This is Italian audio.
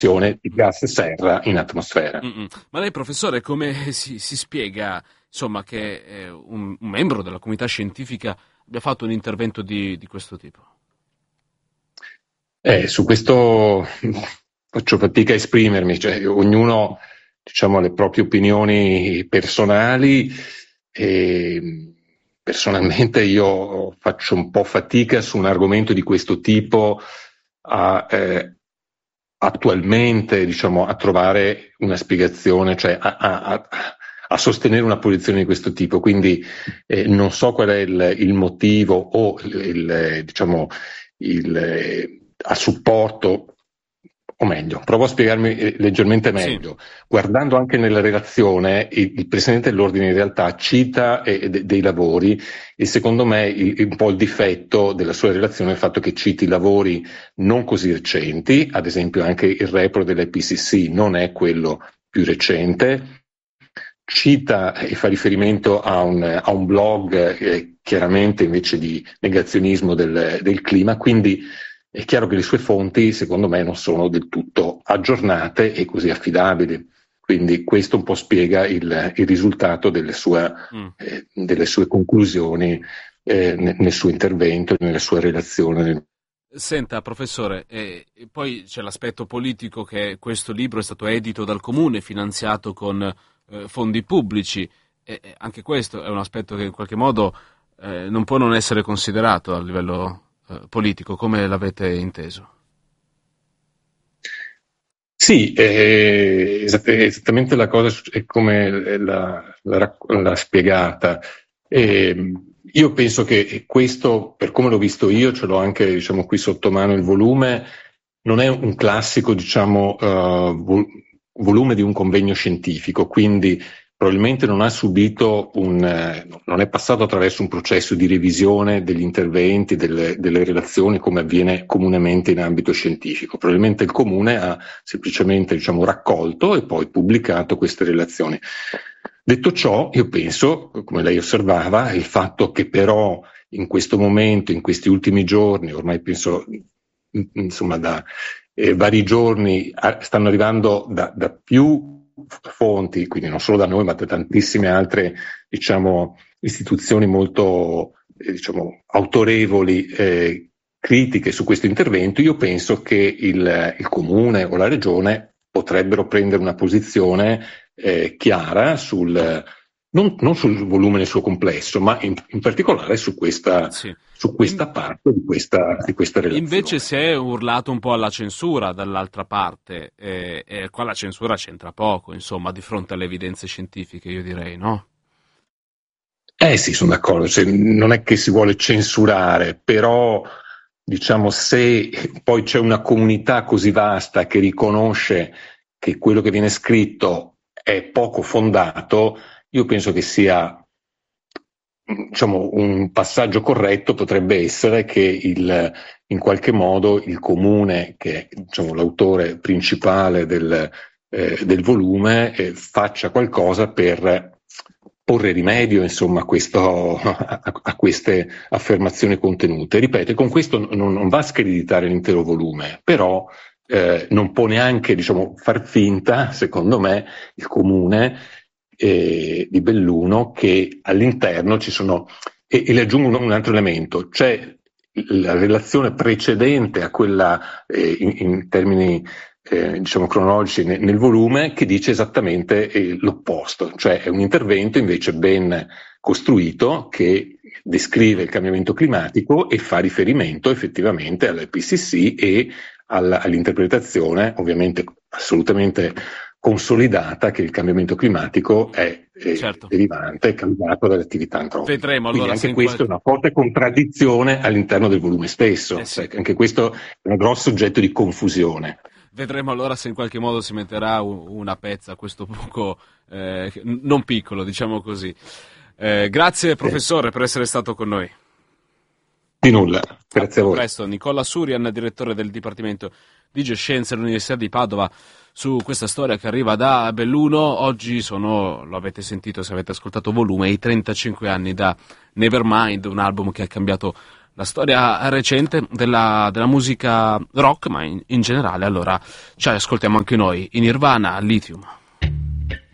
di gas serra in atmosfera. Ma lei, professore, come si spiega, insomma, che un membro della comunità scientifica abbia fatto un intervento di questo tipo? Su questo faccio fatica a esprimermi, cioè, ognuno, diciamo, ha le proprie opinioni personali e personalmente io faccio un po' fatica su un argomento di questo tipo attualmente, diciamo, a trovare una spiegazione, cioè a sostenere una posizione di questo tipo. Quindi non so qual è il motivo o diciamo, a supporto, o meglio, provo a spiegarmi leggermente Sì. meglio. Guardando anche nella relazione, il Presidente dell'Ordine in realtà cita dei lavori e secondo me un po' il difetto della sua relazione è il fatto che citi lavori non così recenti, ad esempio anche il report dell'IPCC non è quello più recente, cita e fa riferimento a un blog chiaramente invece di negazionismo del clima, quindi è chiaro che le sue fonti, secondo me, non sono del tutto aggiornate e così affidabili. Quindi questo un po' spiega il risultato delle sue conclusioni nel suo intervento, nella sua relazione. Senta, professore, e poi c'è l'aspetto politico che questo libro è stato edito dal comune, finanziato con fondi pubblici, e anche questo è un aspetto che in qualche modo non può non essere considerato a livello politico. Come l'avete inteso? Sì, esattamente la cosa è come l'ha spiegata. Io penso che questo, per come l'ho visto io, ce l'ho anche, diciamo, qui sotto mano il volume, non è un classico, diciamo, volume di un convegno scientifico, quindi probabilmente non ha subito non è passato attraverso un processo di revisione degli interventi, delle relazioni come avviene comunemente in ambito scientifico. Probabilmente il comune ha semplicemente, diciamo, raccolto e poi pubblicato queste relazioni. Detto ciò, io penso, come lei osservava, il fatto che però in questo momento, in questi ultimi giorni, ormai penso insomma da vari giorni, stanno arrivando da più fonti, quindi non solo da noi, ma da tantissime altre, diciamo, istituzioni molto, diciamo, autorevoli, critiche su questo intervento. Io penso che il comune o la regione potrebbero prendere una posizione chiara non sul volume nel suo complesso, ma in particolare su questa Sì. parte di questa relazione. Invece si è urlato un po' alla censura dall'altra parte, e qua la censura c'entra poco, insomma, di fronte alle evidenze scientifiche, io direi, no? Sì, sono d'accordo, cioè, non è che si vuole censurare, però diciamo se poi c'è una comunità così vasta che riconosce che quello che viene scritto è poco fondato, io penso che sia, diciamo, un passaggio corretto potrebbe essere che in qualche modo il comune, che è, diciamo, l'autore principale del volume, faccia qualcosa per porre rimedio, insomma, a queste affermazioni contenute. Ripeto, con questo non va a screditare l'intero volume, però non può neanche, diciamo, far finta, secondo me, il comune di Belluno, che all'interno ci sono, e le aggiungo un altro elemento, c'è la relazione precedente a quella in termini diciamo cronologici nel volume, che dice esattamente l'opposto, cioè è un intervento invece ben costruito che descrive il cambiamento climatico e fa riferimento effettivamente all'IPCC e all'interpretazione ovviamente assolutamente consolidata che il cambiamento climatico è Certo. derivante, è causato dalle attività antropiche. Vedremo Quindi allora se anche in questo è qualche... una forte contraddizione all'interno del volume stesso, sì. anche questo è un grosso oggetto di confusione. Vedremo allora se in qualche modo si metterà una pezza a questo buco non piccolo, diciamo così. Grazie professore per essere stato con noi. Di nulla, grazie a A voi. presto, Nicola Surian, direttore del Dipartimento di Geoscienze all'Università di Padova, su questa storia che arriva da Belluno. Oggi sono, lo avete sentito se avete ascoltato volume, i 35 anni da Nevermind, un album che ha cambiato la storia recente della musica rock, ma in generale. Allora ci ascoltiamo anche noi, in Nirvana, Lithium.